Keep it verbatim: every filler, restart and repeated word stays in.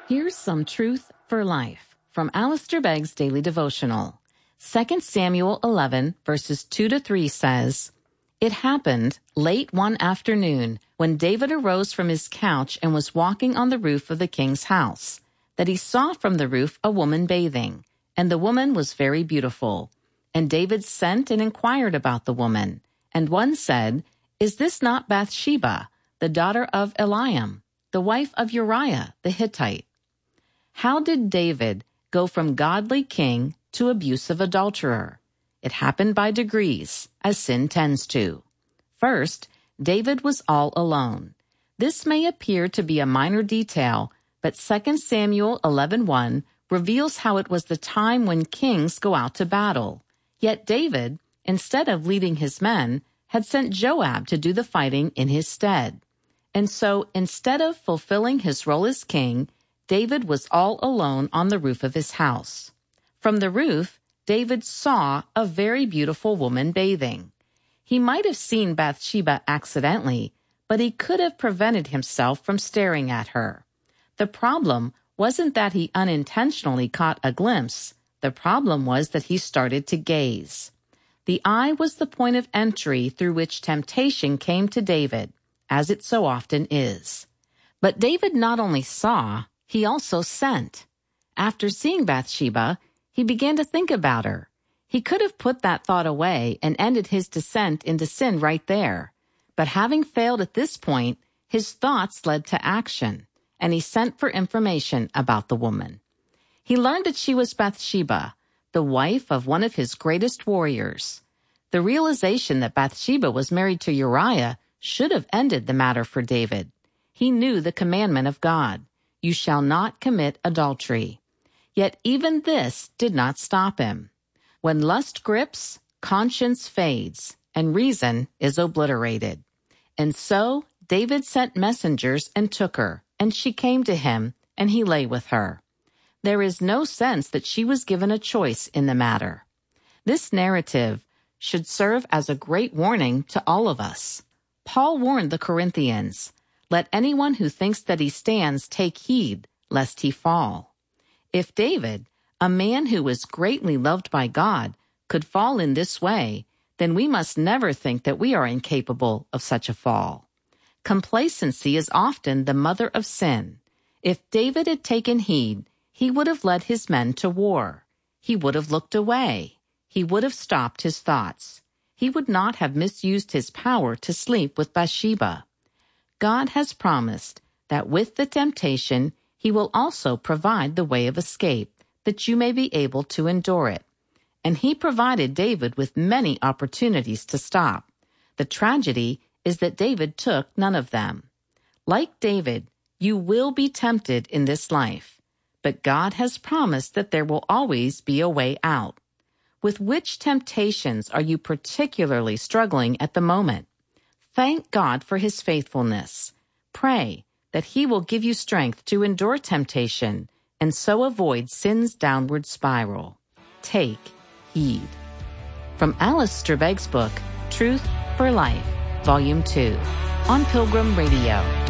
Here's some truth for life from Alistair Begg's Daily Devotional. Second Samuel eleven, verses two to three says, "It happened late one afternoon when David arose from his couch and was walking on the roof of the king's house, that he saw from the roof a woman bathing, and the woman was very beautiful. And David sent and inquired about the woman. And one said, 'Is this not Bathsheba, the daughter of Eliam, the wife of Uriah the Hittite?'" How did David go from godly king to abusive adulterer? It happened by degrees, as sin tends to. First, David was all alone. This may appear to be a minor detail, but Second Samuel eleven one reveals how it was the time when kings go out to battle. Yet David, instead of leading his men, had sent Joab to do the fighting in his stead. And so, instead of fulfilling his role as king, David was all alone on the roof of his house. From the roof, David saw a very beautiful woman bathing. He might have seen Bathsheba accidentally, but he could have prevented himself from staring at her. The problem wasn't that he unintentionally caught a glimpse. The problem was that he started to gaze. The eye was the point of entry through which temptation came to David, as it so often is. But David not only saw, he also sent. After seeing Bathsheba, he began to think about her. He could have put that thought away and ended his descent into sin right there. But having failed at this point, his thoughts led to action, and he sent for information about the woman. He learned that she was Bathsheba, the wife of one of his greatest warriors. The realization that Bathsheba was married to Uriah should have ended the matter for David. He knew the commandment of God, "You shall not commit adultery." Yet even this did not stop him. When lust grips, conscience fades, and reason is obliterated. And so David sent messengers and took her, and she came to him, and he lay with her. There is no sense that she was given a choice in the matter. This narrative should serve as a great warning to all of us. Paul warned the Corinthians, "Let anyone who thinks that he stands take heed, lest he fall." If David, a man who was greatly loved by God, could fall in this way, then we must never think that we are incapable of such a fall. Complacency is often the mother of sin. If David had taken heed, he would have led his men to war. He would have looked away. He would have stopped his thoughts. He would not have misused his power to sleep with Bathsheba. God has promised that with the temptation, he will also provide the way of escape, that you may be able to endure it. And he provided David with many opportunities to stop. The tragedy is that David took none of them. Like David, you will be tempted in this life, but God has promised that there will always be a way out. With which temptations are you particularly struggling at the moment? Thank God for his faithfulness. Pray that he will give you strength to endure temptation and so avoid sin's downward spiral. Take heed. From Alistair Begg's book, Truth for Life, Volume two, on Pilgrim Radio.